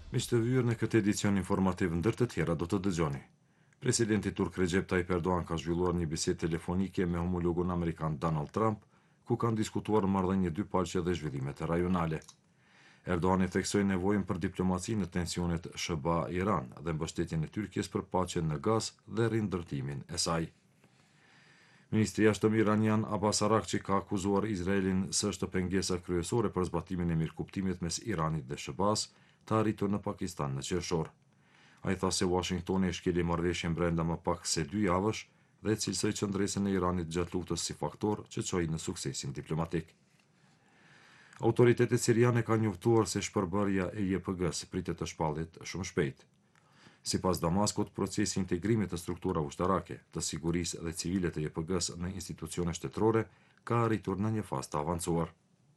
Miq të vyer në këtë edicion informativ ndër të tjera do të dëgjoni. Presidenti turk Recep Tayyip Erdogan ka zhvilluar një bisedë telefonike me homologun amerikan Donald Trump, ku kanë diskutuar marrëdhënie dypalqe dhe zhvillimet rajonale. Erdogan i theksoi nevojën për diplomaci në tensionet SHBA-Iran dhe mbështetjen e Tyrkisë për paqen në Gaz dhe rindërtimin e saj. Ministri i Jashtëm iranian Abbas Araghchi ka akuzuar Izraelin se është pengesa kryesore për zbatimin e mirëkuptimit mes Iranit dhe SHBA-s, të arritur në Pakistan në qershor. Ai tha se Washingtoni e shkeli marrëveshjen brenda më pak se 2 javësh dhe cilësoi qëndresën e Iranit gjatë luftës si faktor që çoi në suksesin diplomatik. Autoritetet siriane kanë njoftuar se shpërbërja e JPG-s pritet të shpallet shumë shpejt. Sipas Damaskut, procesi i integrimit të strukturave ushtarake, të sigurisë dhe civile të JPG-s në institucione shtetërore ka arritur në një fazë të avancuar.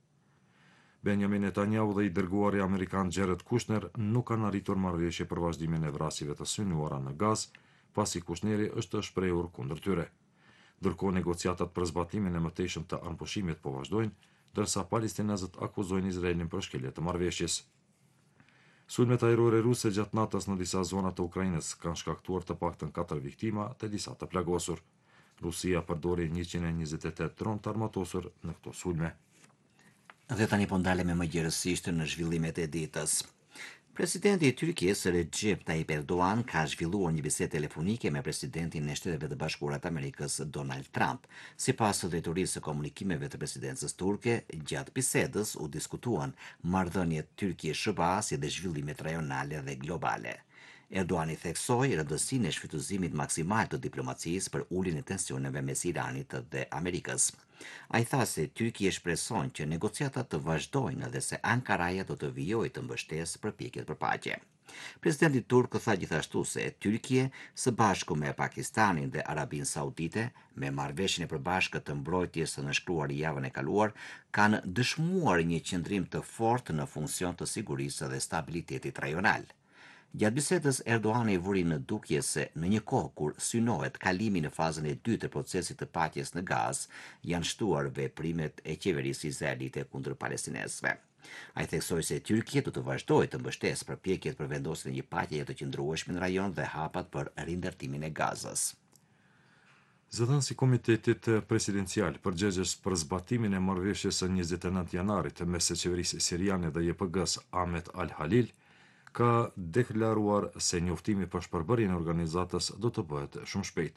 Benjamin Netanyahu dhe i dërguari amerikan Jared Kushner nuk kanë arritur marrëveshje për vazhdimin e vrasjeve të synuara në Gaz, pasi Kushneri është shprehur kundër tyre. Ndërkohë negociatat për zbatimin e mëtejshëm të anëpushimit po vazhdojnë, ndërsa palestinezët akuzojnë Izraelin për shkelje të marrëveshjes. Sulmet ajrore ruse gjatë natës në disa zona të Ukrainës kanë shkaktuar të paktën 4 viktima dhe disa të plagosur. Rusia përdori 128 dron të armatosur në këto sulme. Dhe tani po ndalemi më gjërësisht në zhvillimet e ditës. Presidenti i Tyrkisë Recep Tayyip Erdogan ka zhvilluar një bisedë telefonike me presidentin e Shteteve të Bashkuara të Amerikës Donald Trump. Sipas drejtorisë së komunikimeve të presidencës turke, gjatë bisedës u diskutuan marrëdhëniet Tyrki-SHBA si dhe zhvillimet rajonale dhe globale. Erdogan i theksoi rëndësinë e shfrytëzimit maksimal të diplomacisë për uljen e tensioneve mes Iranit dhe Amerikës. Ai tha se Tyrkia shpreson që negociatat të vazhdojnë dhe se Ankaraja do të vijojë të mbështesë përpjekjet për paqe. Presidenti turk tha gjithashtu se Tyrkia, së bashku me Pakistanin dhe Arabinë Saudite, me marrëveshjen e përbashkët të mbrojtjes së nënshkruar javën e kaluar, kanë dëshmuar një qëndrim të fortë në funksion të sigurisë dhe stabilitetit rajonal. Gjatë bisedës, Erdogan i vuri në dukje se në një kohë kur synohet kalimi në fazën e dytë të procesit të paqes në Gaz, janë shtuar veprimet e qeverisë izraelite kundër palestinezëve. Ai theksoi se Tyrkia do të vazhdojë të mbështesë përpjekjet për vendosjen e një paqeje të qëndrueshme në rajon dhe hapat për rindërtimin e Gazës. Zëdhënësi i Komitetit Presidencial përgjegjës për zbatimin e marrëveshjes së 29 janarit mes qeverisë siriane dhe JPG-s Ahmet Al-Halil ka deklaruar se njoftimi për shpërbërjen e organizatës do të bëhet shumë shpejt.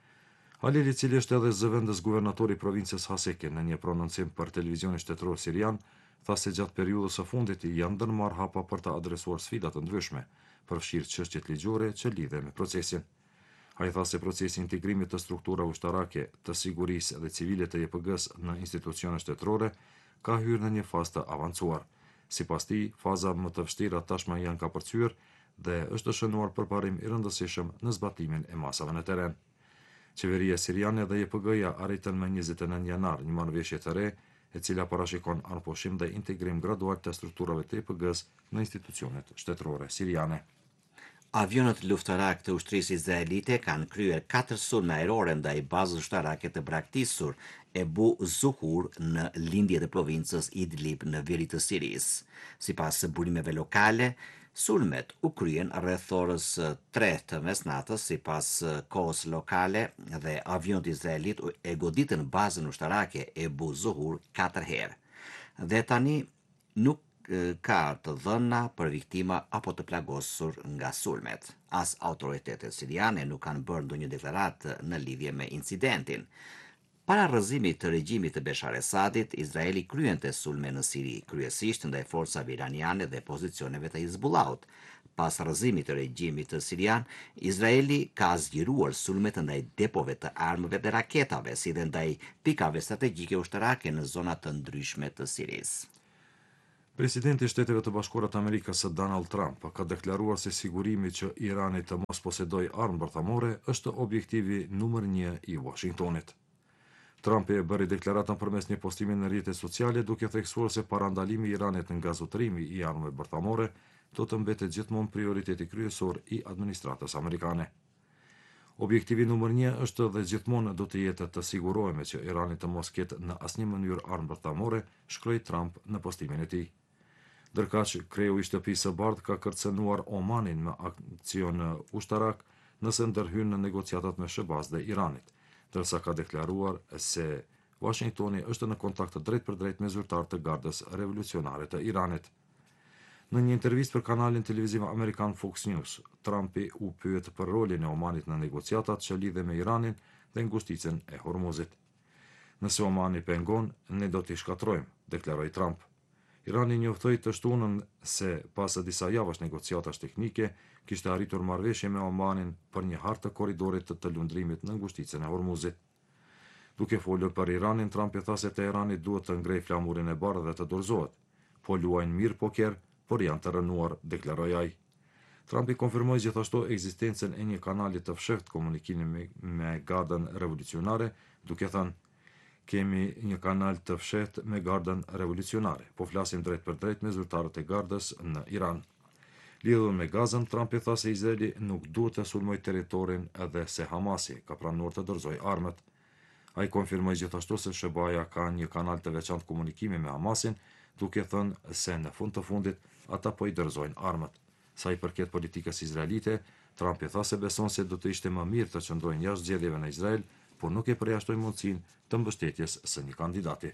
Halil, i cili është edhe zëvendës guvernatori i provincës Haseke, në një prononcim për televizionin shtetëror sirian, tha se gjatë periudhës së fundit janë ndërmarrë hapa për të adresuar sfida të ndryshme, përfshirë çështjet ligjore që lidhen me procesin. Ai tha se procesi i integrimit të strukturave ushtarake, të sigurisë dhe civile të JPG-s në institucione shtetërore ka hyrë në një fazë të avancuar. Sipas tij, faza më të vështira tashmë janë kapërcyer dhe është shënuar përparim i rëndësishëm në zbatimin e masave në teren. Qeveria siriane dhe JPG-ja arritën më 29 janar një marrëveshje të re, e cila parashikon anëpushim dhe integrim gradual të strukturave të JPG-s në institucionet shtetërore siriane. Avionët luftarak të ushtrisë izraelite kanë kryer 4 sulme ajrore ndaj bazës ushtarake të braktisur Ebu Zuhur në lindje të provincës Idlib në veri të Sirisë. Sipas burimeve lokale, sulmet u kryen rreth orës 3 të mesnatës sipas kohës lokale dhe avionët izraelit e goditën bazën ushtarake Ebu Zuhur 4 herë. Dhe tani nuk ka të dhëna për viktima apo të plagosur nga sulmet. As autoritetet siriane nuk kanë bërë ndonjë deklaratë në lidhje me incidentin. Para rrëzimit të regjimit të Beshar Esadit, Izraeli kryente sulme në Siri, kryesisht ndaj forcave iraniane dhe pozicioneve të Hizbullahut. Pas rrëzimit të regjimit të sirian, Izraeli ka zgjeruar sulmet ndaj depove të armëve dhe raketave, si dhe ndaj pikave strategjike ushtarake në zona të ndryshme të Sirisë. Presidenti i Shteteve të Bashkuara të Amerikës Donald Trump ka deklaruar se sigurimi që Irani të mos posedoj armë bërthamore është objektivi numër 1 i Washingtonit. Trump e bëri deklaratën përmes një postimi në rrjetet sociale duke theksuar se parandalimi i Iranit nga zotrimi i armëve bërthamore do të mbetet gjithmonë prioriteti kryesor i administratës amerikane. Objektivi numër 1 është dhe gjithmonë do të jetë të sigurohemi që Irani të mos ketë në asnjë mënyrë armë bërthamore, shkroi Trump në postimin e tij. Ndërkaq, kreu i shtëpisë së bardhë ka kërcënuar Omanin me akcion ushtarak nëse ndërhyn në negociatat me SBA-s dhe Iranit, ndërsa ka deklaruar se Washingtoni është në kontakt të drejt me zyrtarë të Gardës Revolucionare të Iranit. Në një intervistë për kanalin televiziv amerikan Fox News, Trumpi u pyet për rolin e Omanit në negociatat që lidhe me Iranin dhe ngusticën e Hormuzit. Nëse Omani pengon, ne do t'i shkatrojmë, deklaroi Trump. Irani njoftoi të shtunën se pas disa javësh negociatash teknike, kishte arritur marrëveshje me Omanin për një hartë të korridorit të lundrimit në ngusticën e Hormuzit. Duke folur për Iranin, Trump i tha se Teherani duhet të ngrejë flamurin e bardhë dhe të dorëzohet. Po luajnë mirë poker, por janë të rënuar, deklaroi ai. Trump i konfirmoi gjithashtu ekzistencën e një kanali të fshehtë komunikimi me Gardën Revolucionare, duke thënë: "Kemi një kanal të fshehtë me Gardën Revolucionare, po flasim drejt për drejt me zyrtarët e Gardës në Iran." Lidhur me Gazën, Trump i tha se Izraeli nuk duhet të sulmojë territorin edhe se Hamasi ka pranuar të dorëzojë armët. Ai konfirmoi gjithashtu se SBA-ja ka një kanal të veçantë komunikimi me Hamasin, duke thënë se në fund të fundit ata po i dorëzojnë armët. Sa i përket politikës izraelite, Trump i tha se beson se do të ishte më mirë të qëndrojnë jashtë zgjedhjeve në Izrael, por nuk e përjashtoi mundësinë të mbështetjes së një kandidati.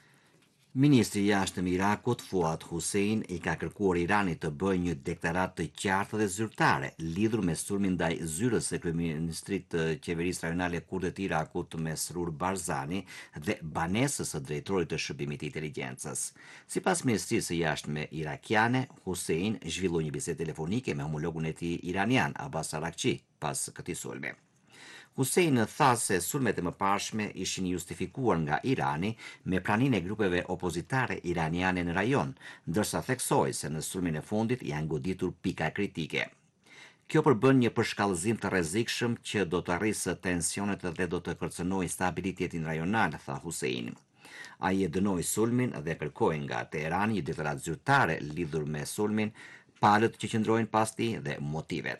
Ministri i jashtëm i Irakut, Fuad Hussein, i ka kërkuar Iranit të bëjë një deklaratë të qartë dhe zyrtare lidhur me sulmin ndaj zyrës së kryeministrit të qeverisë rajonale kurde të Irakut, Mesrur Barzani, dhe banesës së drejtorit të shërbimit të inteligjencës. Sipas Ministrisë së Jashtme irakiane, Hussein zhvilloi një bisedë telefonike me homologun e tij iranian, Abbas Araghchi, pas këtij sulmi. Hussein tha se sulmet e mëparshme ishin justifikuar nga Irani me praninë e grupeve opozitare iraniane në rajon, ndërsa theksoi se në sulmin e fundit janë goditur pika kritike. Kjo përbën një përshkallëzim të rrezikshëm që do të arrisë tensionet dhe do të kërcënojë stabilitetin rajonal, tha Hussein. Ai e dënoi sulmin dhe kërkoi nga Teherani një deklaratë zyrtare lidhur me sulmin, palët që qëndrojnë pas tij dhe motivet.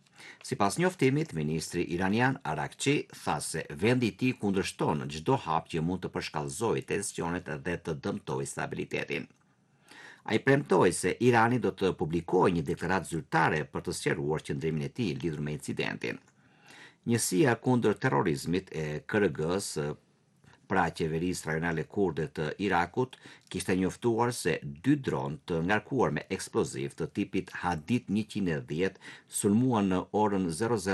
Sipas njoftimit, ministri iranian Araghchi tha se vendi i tij kundërshton çdo hap që mund të përshkallëzojë tensionet dhe të dëmtojë stabilitetin. Ai premtoi se Irani do të publikojë një deklaratë zyrtare për të sqaruar qëndrimin e tij lidhur me incidentin. Njësia kundër terrorizmit e KRG-s, pra qeverisë rajonale kurde të Irakut, kishte njoftuar se 2 dronë të ngarkuar me eksploziv të tipit Hadith 110 sulmuan në orën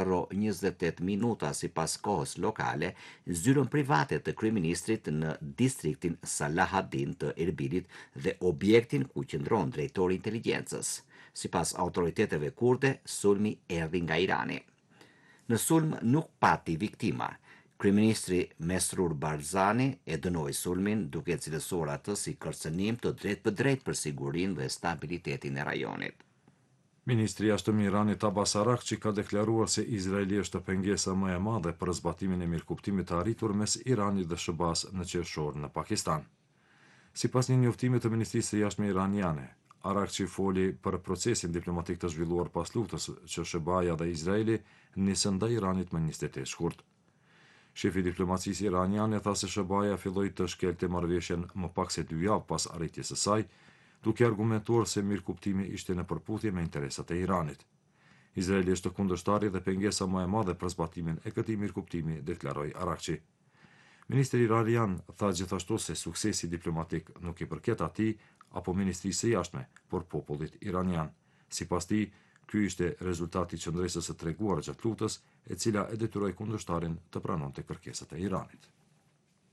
00:28 minuta sipas kohës lokale zyrën private të kryeministrit në distriktin Salahaddin të Erbilit dhe objektin ku qëndron drejtori i inteligjencës. Sipas autoriteteve kurde, sulmi erdhi nga Irani. Në sulm nuk pati viktima. Kryeministri Mesrur Barzani e dënoi sulmin duke cilësuar atë si kërcënim të drejtpërdrejtë për sigurinë dhe stabilitetin e rajonit. Ministri i jashtëm i Iranit Abbas Araghchi ka deklaruar se Izraeli është pengesa më e madhe për zbatimin e mirëkuptimit të arritur mes Iranit dhe SBA-s në qershor në Pakistan. Sipas një njoftimi të Ministrisë së Jashtme iraniane, Araghchi foli për procesin diplomatik të zhvilluar pas luftës që SBA-ja dhe Izraeli nisën ndaj Iranit më 28 shkurt. Shefi i diplomacisë iraniane tha se SBA-ja filloi të shkelte marrëveshjen më pak se 2 javë pas arritjes së saj, duke argumentuar se mirëkuptimi ishte në përputhje me interesat e Iranit. Izraeli është kundërshtari dhe pengesa më e madhe për zbatimin e këtij mirëkuptimi, deklaroi Araghchi. Ministri iranian tha gjithashtu se suksesi diplomatik nuk i përket atij apo Ministrisë së Jashtme, por popullit iranian. Sipas tij, ky ishte rezultati i qëndresës së treguar gjatë luftës, e cila e detyroi kundërshtarin të pranonte kërkesat e Iranit.